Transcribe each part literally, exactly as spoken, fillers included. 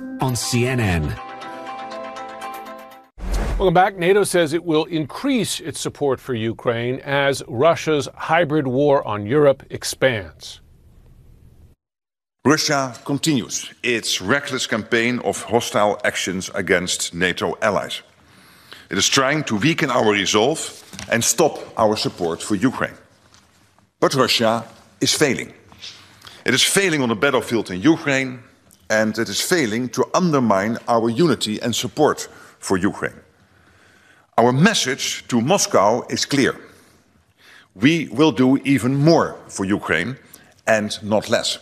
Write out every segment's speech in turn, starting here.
on C N N. Welcome back. NATO says it will increase its support for Ukraine as Russia's hybrid war on Europe expands. Russia continues its reckless campaign of hostile actions against NATO allies. It is trying to weaken our resolve and stop our support for Ukraine. But Russia is failing. It is failing on the battlefield in Ukraine, and it is failing to undermine our unity and support for Ukraine. Our message to Moscow is clear. We will do even more for Ukraine and not less.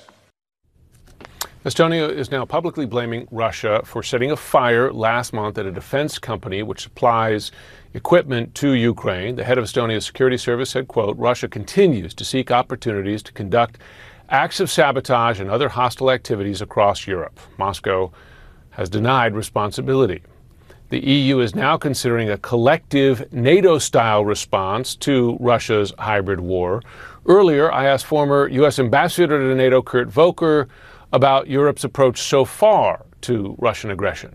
Estonia is now publicly blaming Russia for setting a fire last month at a defense company which supplies equipment to Ukraine. The head of Estonia's security service said, quote, Russia continues to seek opportunities to conduct acts of sabotage and other hostile activities across Europe. Moscow has denied responsibility. The E U is now considering a collective NATO-style response to Russia's hybrid war. Earlier, I asked former U S Ambassador to NATO Kurt Volker about Europe's approach so far to Russian aggression.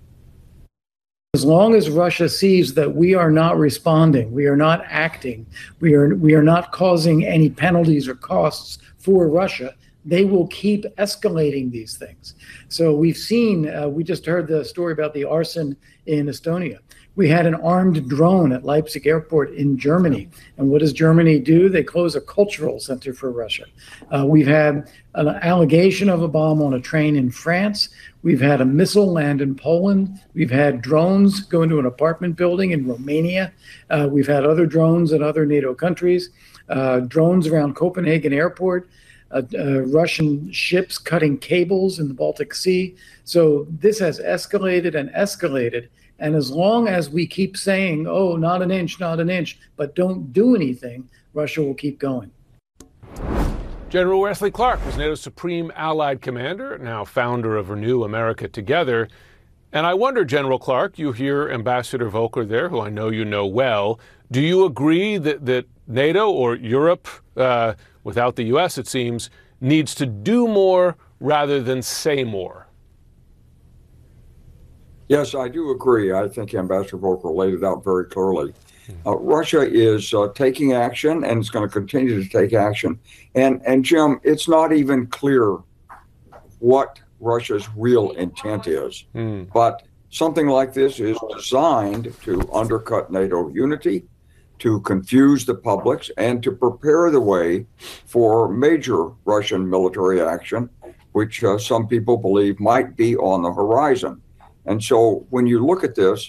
As long as Russia sees that we are not responding, we are not acting, we are we are not causing any penalties or costs for Russia, they will keep escalating these things. So we've seen, uh, we just heard the story about the arson in Estonia. We had an armed drone at Leipzig airport in Germany. And what does Germany do? They close a cultural center for Russia. Uh, we've had an allegation of a bomb on a train in France. We've had a missile land in Poland. We've had drones go into an apartment building in Romania. Uh, we've had other drones in other NATO countries, uh, drones around Copenhagen airport. Uh, uh, Russian ships cutting cables in the Baltic Sea. So this has escalated and escalated. And as long as we keep saying, oh, not an inch, not an inch, but don't do anything, Russia will keep going. General Wesley Clark was NATO's Supreme Allied Commander, now founder of Renew America Together. And I wonder, General Clark, you hear Ambassador Volker there, who I know you know well. Do you agree that, that NATO or Europe, uh, without the U S, it seems, needs to do more rather than say more? Yes, I do agree. I think Ambassador Volker laid it out very clearly. Uh, Russia is uh, taking action, and it's going to continue to take action. And, and Jim, it's not even clear what Russia's real intent is. Mm. But something like this is designed to undercut NATO unity, to confuse the publics, and to prepare the way for major Russian military action, which uh, some people believe might be on the horizon. And so when you look at this,